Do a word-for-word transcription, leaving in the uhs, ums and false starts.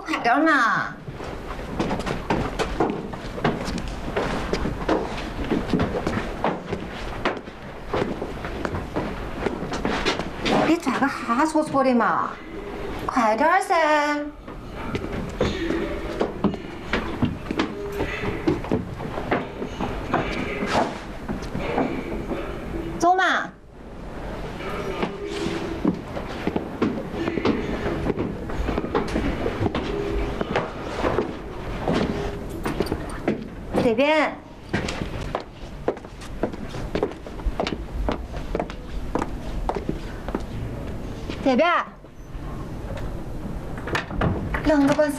快点嘛！别抓个哈戳戳的嘛，快点噻！走嘛！这边。 这边，啷个管啥？